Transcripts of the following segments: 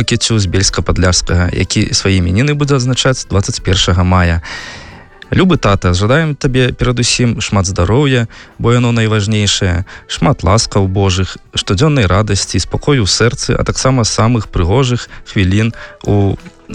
Кокецю з Бельска-Падляшскага, які свае іменіны будзе адзначаць 21 мая. Любы тата, жадаем табе перадусім шмат здароўя, бо яно найважнейшае, шмат ласкаў Божых, штодзённай радасці, спакою ў сэрцы, а таксама самых прыгожых хвілін у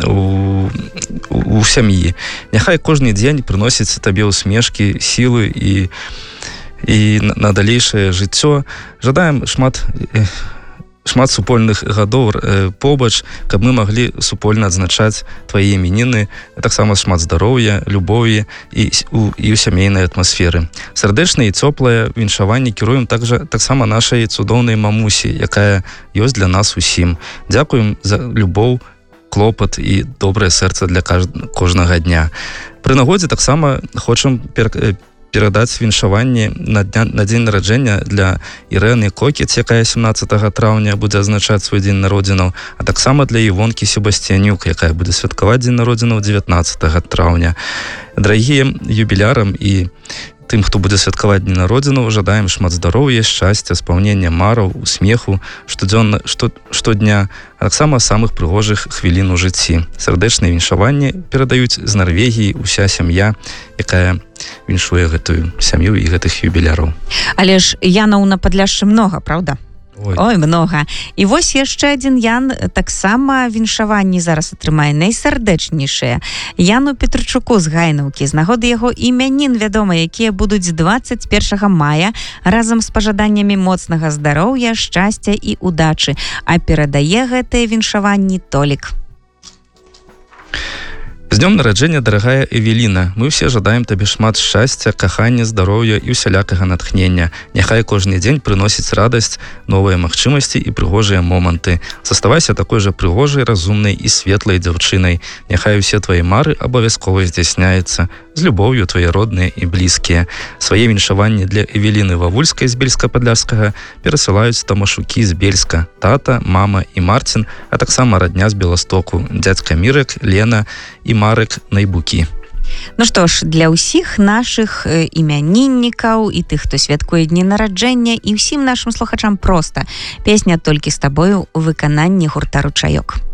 сям'і. Няхай кожны дзень прыносіць табе усмешкі, сілы і на далейшае жыццё. Жадаем шмат супольных гадоў побач, каб мы маглі супольна адзначаць твае іменіны, таксама шмат здароўя, любові і ў сямейнай атмасферы. Сардэчнае і цёплае віншаванне кіруем таксама нашай цудоўнай мамусі, якая ёсць для нас усім. Дзякуем за любоў, клопат і добрае сэрца для кожнага дня. Пры нагодзе таксама хочам перадаць віншаванне на дзень нараджэння для Ірэны Кокец, якая 17 траўня будзе адзначаць свой дзень народзінаў, а таксама для Івонкі Себасцянюк, якая будзе святкаваць дзень народзінаў 19 траўня. Дарагія юбілярам і тым, хто будзе святкаваць дні народзінаў, жадаем шмат здароўя, шчасця, спаўнення мараў, усмеху штодня, а таксама самых прыгожых хвілін у жыцці. Сардэчнае віншаванне перадаюць з Нарвегіі ўся сям'я, якая віншуе гэтую сям'ю і гэтых юбіляраў. Але ж Янаў на Падляшшы многа, правда? Ой, многа. І вось яшчэ адзін Ян таксама віншаванні зараз атрымае найсардэчнейшае. Яну Петрычуку з Гайнаўкі, з нагоды яго імянін, вядома, якія будуць 21 мая, разам з пажаданнямі моцнага здароўя, шчасця і удачы. А перадае гэтыя віншаванні Толік. З днём нараджэння, дарагая Эвеліна, мы ўсе жадаем табе шмат шчасця, кахання, здароўя і усялякага натхнення. Няхай кожны дзень прыносіць радасць, новыя магчымасці і прыгожыя моманты. Заставайся такой жа прыгожай, разумнай і светлай дзяўчынай. Няхай усе твае мары абавязкова здзяйсняюцца. З любоўю твае родныя і блізкія. Свае віншаванні для Эвеліны Вавульскай з Бельска-Падляшскага перасылаюць тамашукі з Бельска, тата, мама і Марцін, а таксама радня з Беластоку, дзядзька Мірак, Лена і Марек Найбукі. Ну што ж, для ўсіх нашых імяніннікаў і тых, хто святкуе дні нараджэння, і ўсім нашым слухачам проста. Песня «Толькі з табою» у выкананні гурта «Ручаёк».